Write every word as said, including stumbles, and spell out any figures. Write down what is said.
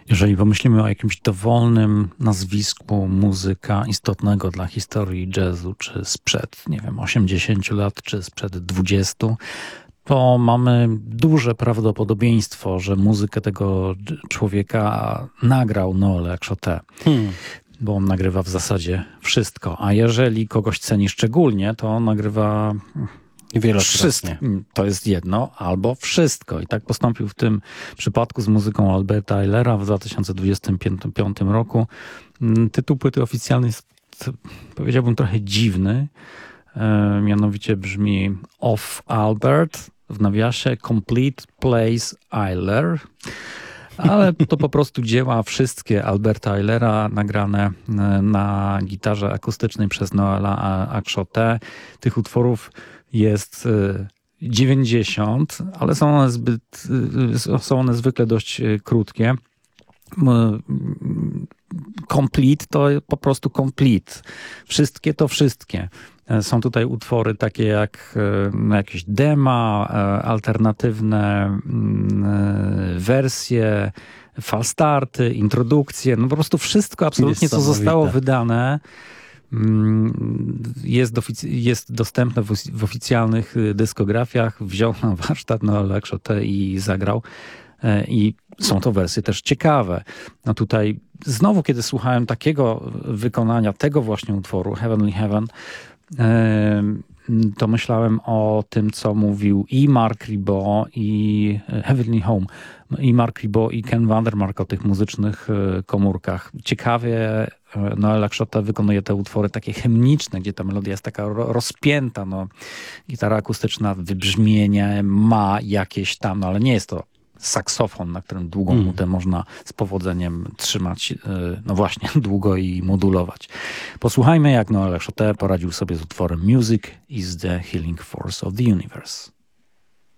Jeżeli pomyślimy o jakimś dowolnym nazwisku muzyka istotnego dla historii jazzu, czy sprzed, nie wiem, osiemdziesięciu lat, czy sprzed dwudziestu, to mamy duże prawdopodobieństwo, że muzykę tego człowieka nagrał Noel Exote. Hmm. Bo on nagrywa w zasadzie wszystko. A jeżeli kogoś ceni szczególnie, to on nagrywa wszystko. To jest jedno, albo wszystko. I tak postąpił w tym przypadku z muzyką Alberta Eilera w dwa tysiące dwudziestym piątym roku. Tytuł płyty oficjalny jest, powiedziałbym, trochę dziwny. E, mianowicie brzmi Of Albert, w nawiasie Complete Plays Eiler. Ale to po prostu dzieła wszystkie Alberta Eilera nagrane na gitarze akustycznej przez Noela Exote. Tych utworów jest dziewięćdziesiąt, ale są one zbyt, są one zwykle dość krótkie. Complete to po prostu complete. Wszystkie to wszystkie. Są tutaj utwory takie jak no, jakieś dema, alternatywne wersje, falstarty, introdukcje. No po prostu wszystko absolutnie, co zostało wydane, jest, jest dostępne w, w oficjalnych dyskografiach. Wziął na warsztat Noel Exote i zagrał. I są to wersje też ciekawe. No tutaj znowu, kiedy słuchałem takiego wykonania, tego właśnie utworu, Heavenly Heaven, to myślałem o tym, co mówił i Mark Ribot, i Heavenly Home, i Mark Ribot, i Ken Vandermark o tych muzycznych komórkach. Ciekawie Noel Exote wykonuje te utwory takie hymniczne, gdzie ta melodia jest taka rozpięta. No, gitara akustyczna wybrzmienie ma jakieś tam, no ale nie jest to saksofon, na którym długą mm. nutę można z powodzeniem trzymać, no właśnie, długo i modulować. Posłuchajmy, jak Noel Exote poradził sobie z utworem Music is the Healing Force of the Universe.